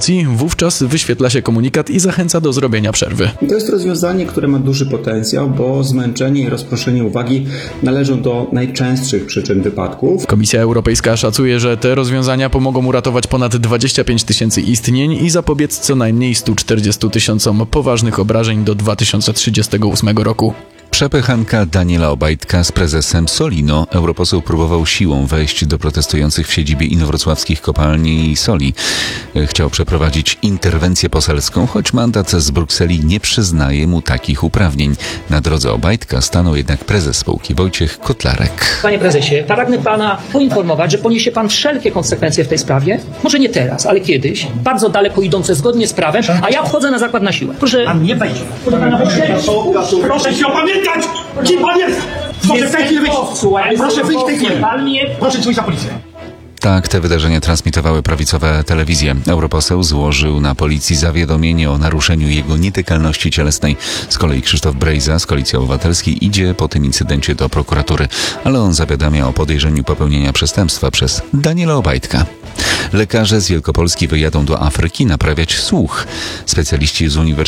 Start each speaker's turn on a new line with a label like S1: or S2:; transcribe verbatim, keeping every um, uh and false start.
S1: emocji, wówczas wyświetla się komunikat i zachęca do zrobienia przerwy.
S2: I to jest rozwiązanie, które ma duży potencjał, bo zmęczenie i rozproszenie uwagi należą do najczęstszych przyczyn wypadków.
S1: Komisja Europejska szacuje, że te rozwiązania pomogą uratować ponad dwadzieścia pięć tysięcy istnień i zapobiec co najmniej stu czterdziestu tysiącom poważnych obrażeń do dwa tysiące trzydziestego ósmego roku.
S3: Przepychanka Daniela Obajtka z prezesem Solino. Europoseł próbował siłą wejść do protestujących w siedzibie inowrocławskich kopalni soli. Chciał przeprowadzić interwencję poselską, choć mandat z Brukseli nie przyznaje mu takich uprawnień. Na drodze Obajtka stanął jednak prezes spółki Wojciech Kotlarek.
S4: Panie prezesie, pragnę pana poinformować, że poniesie pan wszelkie konsekwencje w tej sprawie. Może nie teraz, ale kiedyś. Bardzo daleko idące zgodnie z prawem, a ja wchodzę na zakład na siłę. Proszę...
S5: Pan nie wejdzie. Proszę się opamiętać! Kim pan jest? Proszę w tej chwili wyjść! Proszę wyjść w tej chwili! Proszę dzwonić na policję.
S3: Tak, te wydarzenia transmitowały prawicowe telewizje. Europoseł złożył na policji zawiadomienie o naruszeniu jego nietykalności cielesnej. Z kolei Krzysztof Brejza z Koalicji Obywatelskiej idzie po tym incydencie do prokuratury, ale on zawiadamia o podejrzeniu popełnienia przestępstwa przez Daniela Obajtka. Lekarze z Wielkopolski wyjadą do Afryki naprawiać słuch. Specjaliści z Uniwersytetu